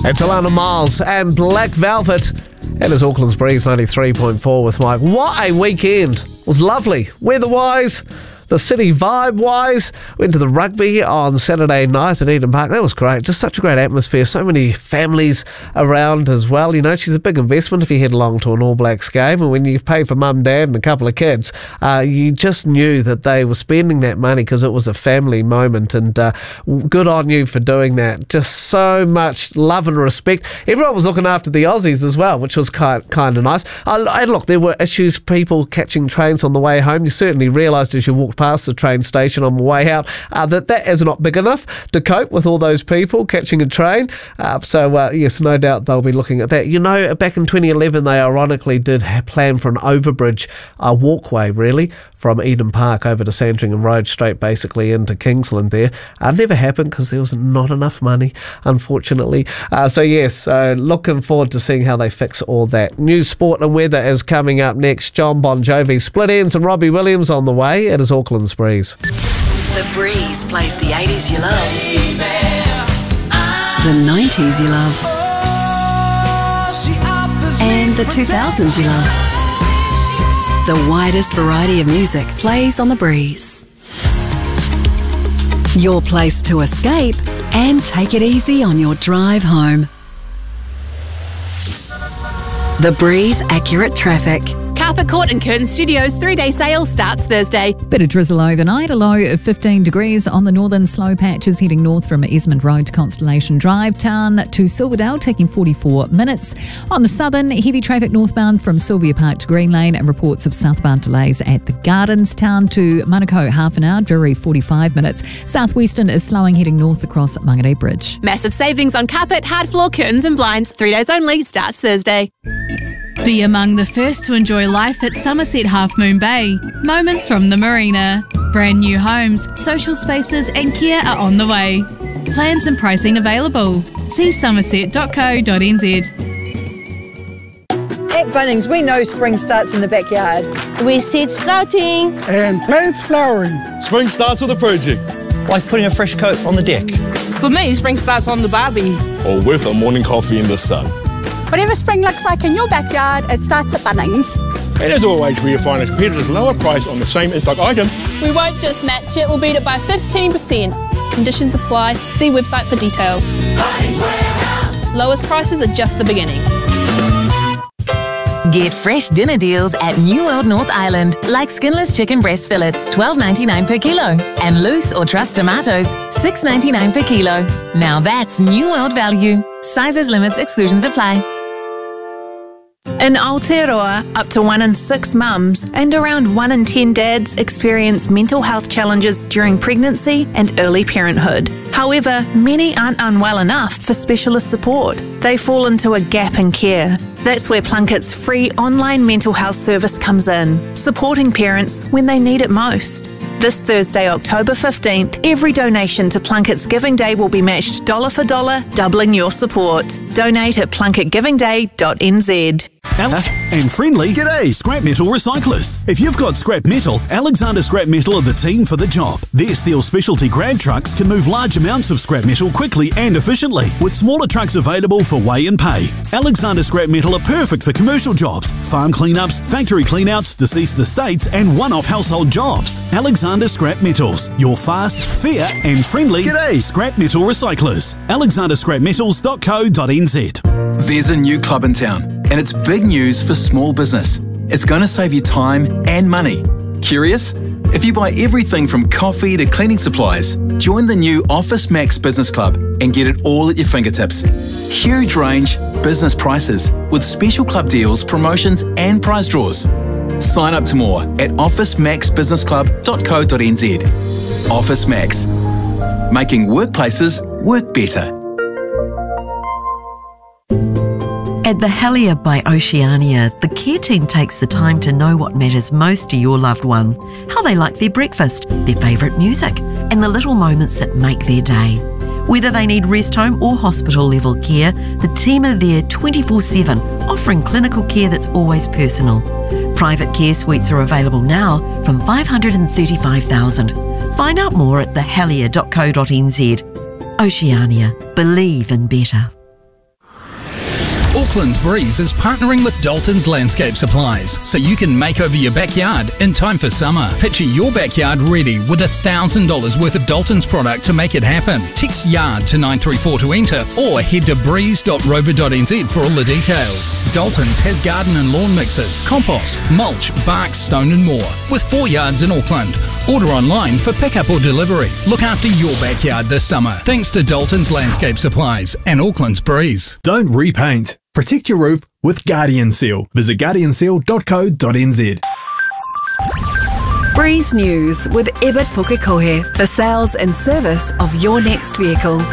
It's Alana Miles and Black Velvet. It is Auckland's Breeze 93.4 with Mike. What a weekend. It was lovely. Weather-wise, the city vibe-wise. Went to the rugby on Saturday night at Eden Park. That was great. Just such a great atmosphere. So many families around as well. You know, she's a big investment if you head along to an All Blacks game. And when you pay for mum, dad and a couple of kids, you just knew that they were spending that money because it was a family moment. And good on you for doing that. Just so much love and respect. Everyone was looking after the Aussies as well, which was kind of nice. And look, there were issues, people catching trains on the way home. You certainly realised as you walked past the train station on the way out that is not big enough to cope with all those people catching a train. Yes, no doubt they'll be looking at that. You know, back in 2011, they ironically did plan for an overbridge, a walkway really, from Eden Park over to Sandringham Road, straight basically into Kingsland there. Never happened because there was not enough money, unfortunately. Looking forward to seeing how they fix all that. News, sport and weather is coming up next. John Bon Jovi, Split Ends and Robbie Williams on the way. It is Auckland's Breeze. The Breeze plays the 80s you love, the 90s you love, and the 2000s you love. The widest variety of music plays on the Breeze. Your place to escape and take it easy on your drive home. The Breeze Accurate Traffic. Carpet Court and Curtin Studios 3-day sale starts Thursday. Bit of drizzle overnight, a low of 15 degrees on the northern slow patches heading north from Esmond Road to Constellation Drive. Town to Silverdale taking 44 minutes. On the southern, heavy traffic northbound from Sylvia Park to Green Lane and reports of southbound delays at the Gardens. Town to Manukau half an hour, Drury 45 minutes. Southwestern is slowing heading north across Mangere Bridge. Massive savings on carpet, hard floor, curtains and blinds. 3 days only, starts Thursday. Be among the first to enjoy life at Somerset Half Moon Bay. Moments from the marina. Brand new homes, social spaces and care are on the way. Plans and pricing available. See somerset.co.nz. At Bunnings, we know spring starts in the backyard. We seed sprouting. And plants flowering. Spring starts with a project. Like putting a fresh coat on the deck. For me, spring starts on the barbie. Or with a morning coffee in the sun. Whatever spring looks like in your backyard, it starts at Bunnings. And as always, we find a competitive lower price on the same in-stock item. We won't just match it, we'll beat it by 15%. Conditions apply. See website for details. Bunnings Warehouse. Lowest prices are just the beginning. Get fresh dinner deals at New World North Island, like skinless chicken breast fillets, $12.99 per kilo, and loose or truss tomatoes, $6.99 per kilo. Now that's New World value. Sizes, limits, exclusions apply. In Aotearoa, up to 1 in 6 mums and around 1 in 10 dads experience mental health challenges during pregnancy and early parenthood. However, many aren't unwell enough for specialist support. They fall into a gap in care. That's where Plunket's free online mental health service comes in, supporting parents when they need it most. This Thursday, October 15th, every donation to Plunket's Giving Day will be matched dollar for dollar, doubling your support. Donate at plunketgivingday.nz. And friendly. G'day, scrap metal recyclers. If you've got scrap metal, Alexander Scrap Metal are the team for the job. Their steel specialty grab trucks can move large amounts of scrap metal quickly and efficiently, with smaller trucks available for weigh and pay. Alexander Scrap Metal are perfect for commercial jobs, farm cleanups, factory cleanouts, deceased estates, and one-off household jobs. Alexander Scrap Metals, your fast, fair, and friendly scrap metal recyclers. alexanderscrapmetals.co.nz. There's a new club in town, and it's big news for small business. It's going to save you time and money. Curious? If you buy everything from coffee to cleaning supplies, join the new Office Max Business Club and get it all at your fingertips. Huge range, business prices, with special club deals, promotions and prize draws. Sign up to more at officemaxbusinessclub.co.nz. Office Max. Making workplaces work better. At the Helier by Oceania, the care team takes the time to know what matters most to your loved one, how they like their breakfast, their favourite music, and the little moments that make their day. Whether they need rest home or hospital level care, the team are there 24/7, offering clinical care that's always personal. Private care suites are available now from $535,000. Find out more at thehelier.co.nz. Oceania. Believe in better. Auckland's Breeze is partnering with Dalton's Landscape Supplies so you can make over your backyard in time for summer. Picture your backyard ready with $1,000 worth of Dalton's product to make it happen. Text YARD to 934 to enter or head to breeze.rover.nz for all the details. Dalton's has garden and lawn mixers, compost, mulch, bark, stone and more with 4 yards in Auckland. Order online for pickup or delivery. Look after your backyard this summer thanks to Dalton's Landscape Supplies and Auckland's Breeze. Don't repaint. Protect your roof with Guardian Seal. Visit guardianseal.co.nz. Breeze News with Ebert Pukekohe for sales and service of your next vehicle.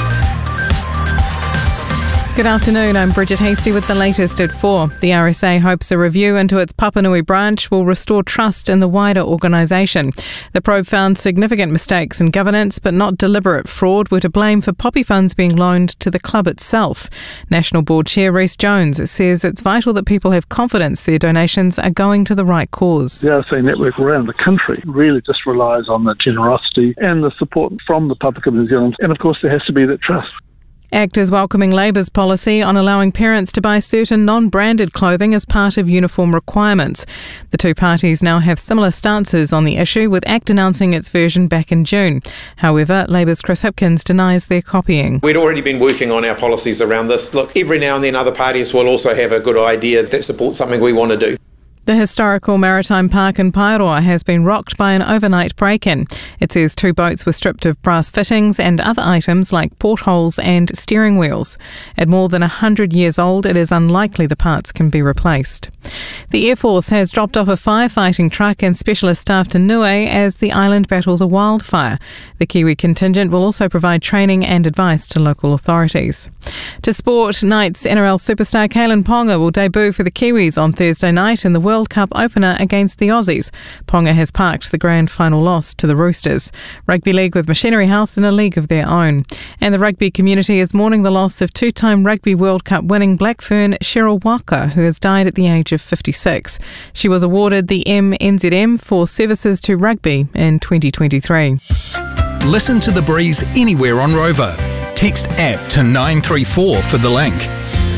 Good afternoon, I'm Bridget Hasty with the latest at 4. The RSA hopes a review into its Papanui branch will restore trust in the wider organisation. The probe found significant mistakes in governance, but not deliberate fraud, were to blame for poppy funds being loaned to the club itself. National Board Chair Rhys Jones says it's vital that people have confidence their donations are going to the right cause. The RSA network around the country really just relies on the generosity and the support from the public of New Zealand, and of course there has to be that trust. ACT is welcoming Labour's policy on allowing parents to buy certain non-branded clothing as part of uniform requirements. The two parties now have similar stances on the issue, with ACT announcing its version back in June. However, Labour's Chris Hipkins denies they're copying. We'd already been working on our policies around this. Look, every now and then other parties will also have a good idea that supports something we want to do. The historical maritime park in Paeroa has been rocked by an overnight break-in. It says 2 boats were stripped of brass fittings and other items like portholes and steering wheels. At more than 100 years old, it is unlikely the parts can be replaced. The Air Force has dropped off a firefighting truck and specialist staff to Niue as the island battles a wildfire. The Kiwi contingent will also provide training and advice to local authorities. To sport, Knights NRL superstar Kalyn Ponga will debut for the Kiwis on Thursday night in the World Cup opener against the Aussies. Ponga has parked the grand final loss to the Roosters. Rugby League with Machinery House in a league of their own. And the rugby community is mourning the loss of 2-time Rugby World Cup winning Black Fern Cheryl Walker, who has died at the age of 56. She was awarded the MNZM for services to rugby in 2023. Listen to The Breeze anywhere on Rover. Text app to 934 for the link.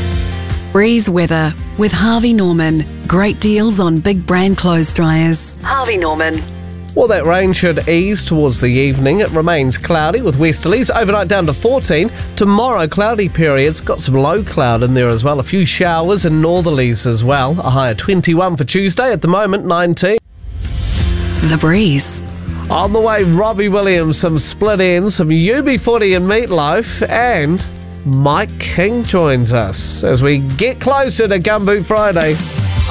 Breeze weather with Harvey Norman. Great deals on big brand clothes dryers. Harvey Norman. Well, that rain should ease towards the evening. It remains cloudy with westerlies. Overnight down to 14. Tomorrow, cloudy periods. Got some low cloud in there as well. A few showers and northerlies as well. A high of 21 for Tuesday. At the moment, 19. The Breeze. On the way, Robbie Williams, some split ends, some UB40 and Meatloaf, and Mike King joins us as we get closer to Gumboot Friday.